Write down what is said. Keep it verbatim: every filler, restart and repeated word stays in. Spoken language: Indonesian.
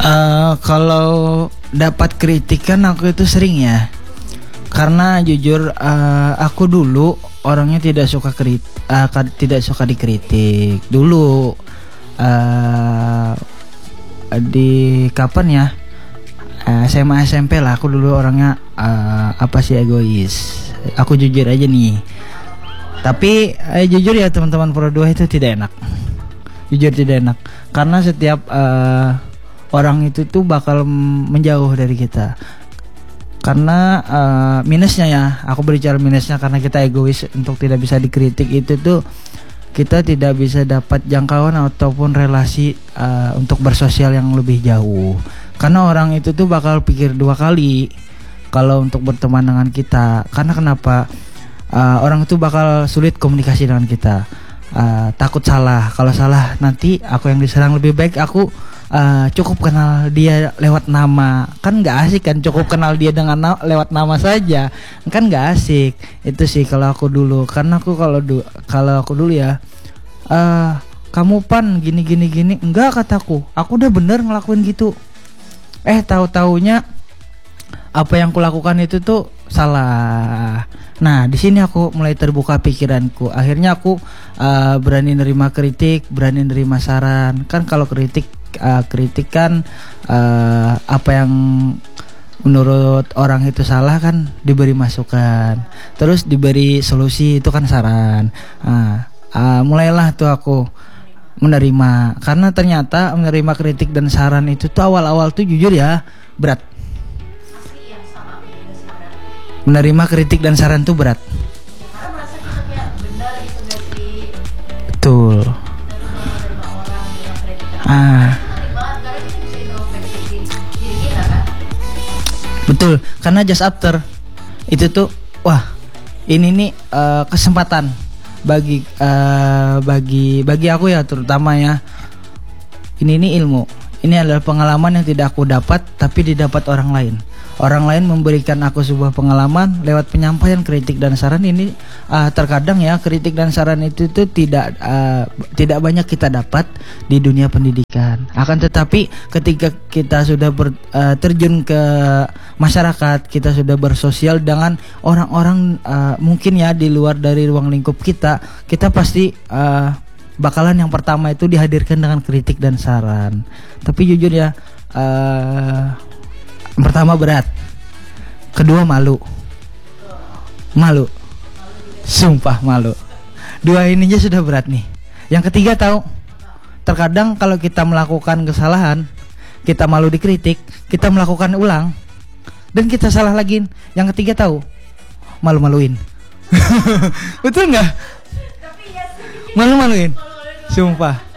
Uh, kalau dapat kritikan aku itu sering ya. Karena jujur uh, aku dulu orangnya tidak suka kritik, uh, tidak suka dikritik. Dulu uh, di kapan ya? Uh, S M A S M P lah, aku dulu orangnya uh, apa sih egois. Aku jujur aja nih. Tapi eh, jujur ya teman-teman Pro dua itu tidak enak. Jujur tidak enak. Karena setiap uh, orang itu tuh bakal menjauh dari kita. Karena uh, minusnya ya, aku berbicara minusnya karena kita egois untuk tidak bisa dikritik itu tuh kita tidak bisa dapat jangkauan ataupun relasi uh, untuk bersosial yang lebih jauh. Karena orang itu tuh bakal pikir dua kali kalau untuk berteman dengan kita. Karena kenapa? Uh, orang itu bakal sulit komunikasi dengan kita. Uh, takut salah. Kalau salah nanti aku yang diserang. Lebih baik aku Uh, cukup kenal dia lewat nama. Kan gak asik kan cukup kenal dia dengan na- lewat nama saja. Kan gak asik. Itu sih kalau aku dulu. Karena aku kalau du- kalau aku dulu ya uh, kamu pan gini gini gini. Enggak kataku. Aku udah bener ngelakuin gitu. Eh tahu-taunya apa yang kulakukan itu tuh salah. Nah di sini aku mulai terbuka pikiranku. Akhirnya aku uh, berani nerima kritik, berani nerima saran. Kan kalau kritik Uh, kritik kan uh, apa yang menurut orang itu salah kan diberi masukan, terus diberi solusi itu kan saran. Uh, uh, mulailah tuh aku menerima, karena ternyata menerima kritik dan saran itu tuh awal-awal tuh jujur ya berat. Menerima kritik dan saran tuh berat. Betul. Ah. Betul, karena just after itu tuh wah, ini nih uh, kesempatan bagi uh, bagi bagi aku ya terutama ya. Ini nih ilmu. Ini adalah pengalaman yang tidak aku dapat tapi didapat orang lain. Orang lain memberikan aku sebuah pengalaman lewat penyampaian kritik dan saran. Ini uh, terkadang ya kritik dan saran itu tuh tidak uh, tidak banyak kita dapat di dunia pendidikan. Akan tetapi ketika kita sudah ber, uh, terjun ke masyarakat, kita sudah bersosial dengan orang-orang uh, mungkin ya di luar dari ruang lingkup kita, kita pasti uh, bakalan yang pertama itu dihadirkan dengan kritik dan saran. Tapi jujur ya uh, pertama berat, kedua malu, malu, sumpah malu. Dua ini aja sudah berat nih. Yang ketiga tahu, terkadang kalau kita melakukan kesalahan, kita malu dikritik, kita melakukan ulang, dan kita salah lagi. Yang ketiga tahu, malu-maluin. Betul nggak? Malu-maluin, sumpah.